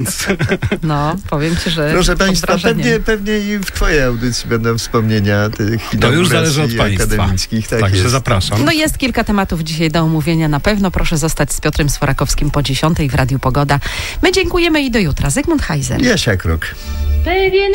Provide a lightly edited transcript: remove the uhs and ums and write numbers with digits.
No, powiem ci, że Proszę pod państwa, wrażeniem. pewnie i w twojej audycji będą wspomnienia tych To już zależy od państwa. akademickich. Tak Także jest. zapraszam. No jest kilka tematów dzisiaj do omówienia na pewno. Proszę zostać z Piotrem Sforakowskim po 10:00 w Radiu Pogoda. My dziękujemy i do jutra. Zygmunt Heiser. Jasia Kruk.